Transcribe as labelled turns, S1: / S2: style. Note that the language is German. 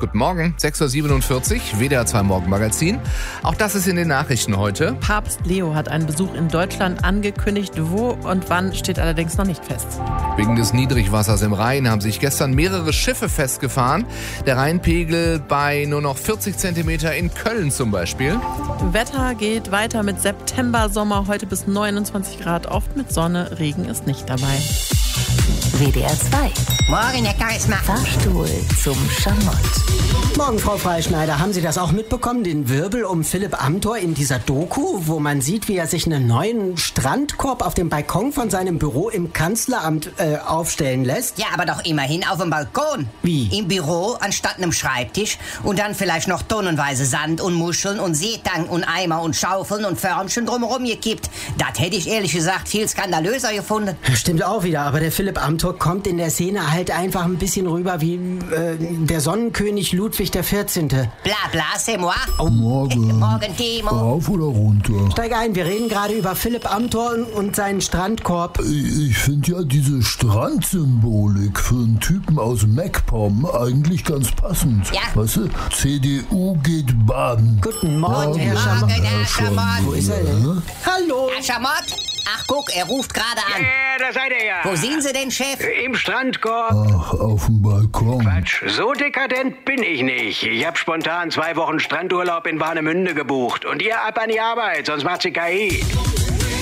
S1: Guten Morgen, 6.47 Uhr, WDR 2 Morgenmagazin. Auch das ist in den Nachrichten heute.
S2: Papst Leo hat einen Besuch in Deutschland angekündigt. Wo und wann steht allerdings noch nicht fest.
S1: Wegen des Niedrigwassers im Rhein haben sich gestern mehrere Schiffe festgefahren. Der Rheinpegel bei nur noch 40 Zentimeter in Köln zum Beispiel.
S2: Wetter geht weiter mit September-Sommer, heute bis 29 Grad, oft mit Sonne, Regen ist nicht dabei.
S3: WDR 2.
S4: Morgen, Herr Geismar.
S3: Fahrstuhl zum Schamott.
S5: Morgen, Frau Freischneider. Haben Sie das auch mitbekommen, den Wirbel um Philipp Amthor in dieser Doku, wo man sieht, wie er sich einen neuen Strandkorb auf dem Balkon von seinem Büro im Kanzleramt aufstellen lässt?
S4: Ja, aber doch immerhin auf dem Balkon.
S5: Wie?
S4: Im Büro anstatt einem Schreibtisch und dann vielleicht noch tonnenweise Sand und Muscheln und Seetang und Eimer und Schaufeln und Förmchen drumherum gekippt. Das hätte ich ehrlich gesagt viel skandalöser gefunden.
S5: Stimmt auch wieder, aber der Philipp Amthor kommt in der Szene halt einfach ein bisschen rüber wie der Sonnenkönig Ludwig XIV.
S4: Bla bla, c'est moi.
S6: Morgen.
S4: Morgen, Timo.
S6: Rauf oder runter?
S5: Steig ein, wir reden gerade über Philipp Amthor und seinen Strandkorb.
S6: Ich finde ja diese Strandsymbolik für einen Typen aus MacPom eigentlich ganz passend.
S4: Ja.
S6: Weißt du, CDU geht baden.
S5: Guten Morgen, Herr
S4: Morgen,
S5: Schamott.
S4: Herr Schamott.
S5: Wo ist er denn? Hallo.
S4: Herr Schamott? Ach, guck, er ruft gerade an.
S7: Ja, da seid ihr ja.
S4: Wo sind Sie denn, Chef?
S7: Im Strandkorb.
S6: Ach, auf dem Balkon.
S7: Quatsch, so dekadent bin ich nicht. Ich hab spontan 2 Wochen Strandurlaub in Warnemünde gebucht. Und ihr ab an die Arbeit, sonst macht sie KI.